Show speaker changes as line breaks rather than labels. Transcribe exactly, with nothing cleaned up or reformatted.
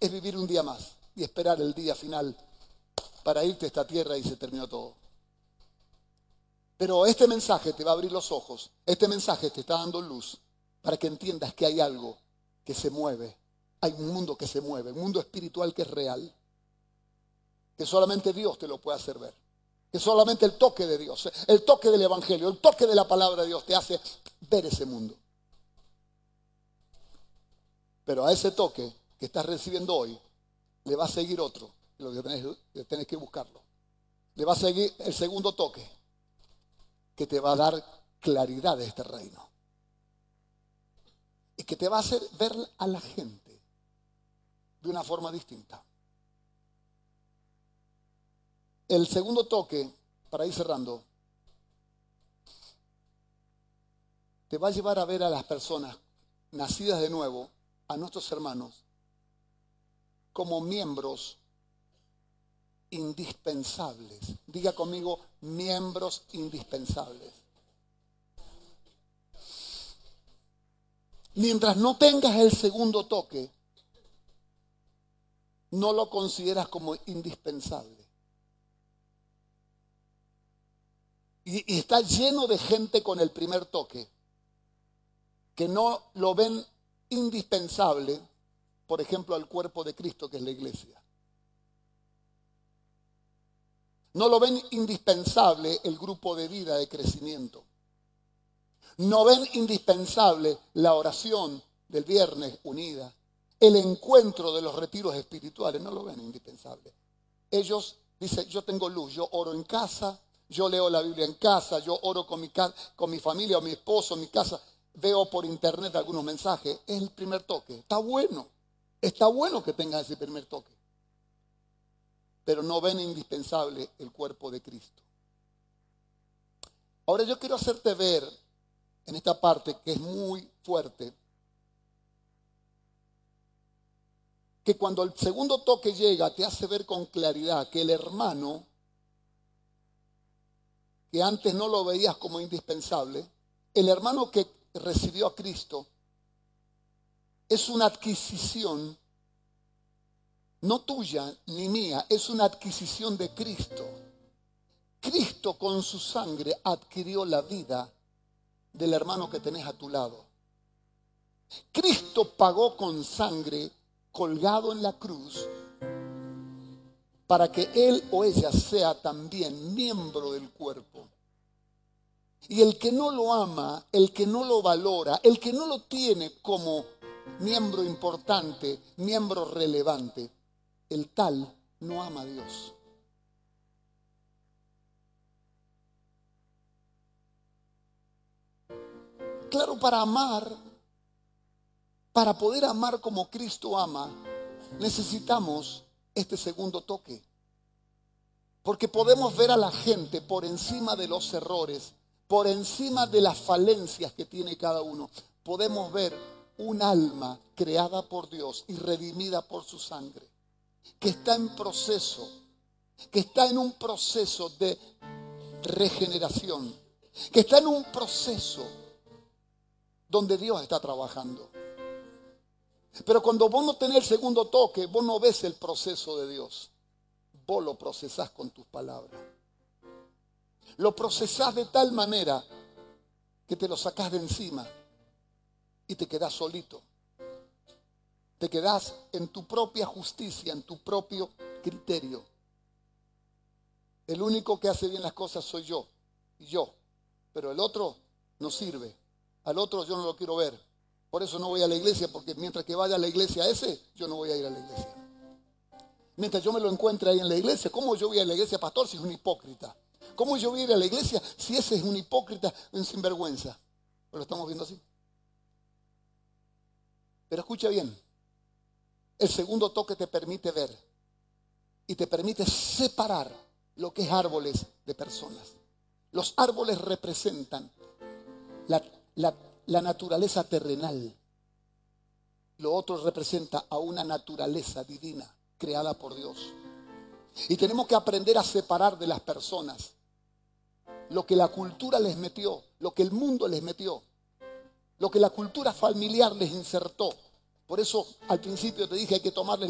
es vivir un día más y esperar el día final para irte a esta tierra y se terminó todo. Pero este mensaje te va a abrir los ojos, este mensaje te está dando luz para que entiendas que hay algo que se mueve, hay un mundo que se mueve, un mundo espiritual que es real, que solamente Dios te lo puede hacer ver, que solamente el toque de Dios, el toque del Evangelio, el toque de la palabra de Dios te hace ver ese mundo. Pero a ese toque que estás recibiendo hoy, le va a seguir otro, lo que tenés, tenés que buscarlo. Le va a seguir el segundo toque, que te va a dar claridad de este reino. Y que te va a hacer ver a la gente de una forma distinta. El segundo toque, para ir cerrando, te va a llevar a ver a las personas nacidas de nuevo, a nuestros hermanos, como miembros indispensables. Diga conmigo, miembros indispensables. Mientras no tengas el segundo toque, no lo consideras como indispensable. Y, y está lleno de gente con el primer toque que no lo ven indispensable, por ejemplo, al cuerpo de Cristo, que es la iglesia. No lo ven indispensable el grupo de vida de crecimiento. No ven indispensable la oración del viernes unida, el encuentro de los retiros espirituales, no lo ven indispensable. Ellos dicen, yo tengo luz, yo oro en casa, yo leo la Biblia en casa, yo oro con mi, con mi familia o mi esposo en mi casa, veo por internet algunos mensajes. Es el primer toque, está bueno, está bueno que tengan ese primer toque. Pero no ven indispensable el cuerpo de Cristo. Ahora yo quiero hacerte ver en esta parte que es muy fuerte, que cuando el segundo toque llega te hace ver con claridad que el hermano, que antes no lo veías como indispensable, el hermano que recibió a Cristo es una adquisición no tuya ni mía, es una adquisición de Cristo. Cristo con su sangre adquirió la vida del hermano que tenés a tu lado. Cristo pagó con sangre colgado en la cruz para que él o ella sea también miembro del cuerpo. Y el que no lo ama, el que no lo valora, el que no lo tiene como miembro importante, miembro relevante, el tal no ama a Dios. Claro, para amar, para poder amar como Cristo ama, necesitamos este segundo toque. Porque podemos ver a la gente por encima de los errores, por encima de las falencias que tiene cada uno. Podemos ver un alma creada por Dios y redimida por su sangre, que está en proceso, que está en un proceso de regeneración, que está en un proceso donde Dios está trabajando. Pero cuando vos no tenés el segundo toque, vos no ves el proceso de Dios. Vos lo procesás con tus palabras. Lo procesás de tal manera que te lo sacás de encima y te quedás solito. Te quedás en tu propia justicia, en tu propio criterio. El único que hace bien las cosas soy yo y yo. Pero el otro no sirve. Al otro yo no lo quiero ver. Por eso no voy a la iglesia, porque mientras que vaya a la iglesia ese, yo no voy a ir a la iglesia. Mientras yo me lo encuentre ahí en la iglesia, ¿cómo yo voy a la iglesia, pastor, si es un hipócrita? ¿Cómo yo voy a ir a la iglesia si ese es un hipócrita, un sinvergüenza? Pero lo estamos viendo así. Pero escucha bien, el segundo toque te permite ver y te permite separar lo que es árboles de personas. Los árboles representan la, la, la naturaleza terrenal. Lo otro representa a una naturaleza divina creada por Dios. Y tenemos que aprender a separar de las personas lo que la cultura les metió, lo que el mundo les metió, lo que la cultura familiar les insertó. Por eso al principio te dije, hay que tomarles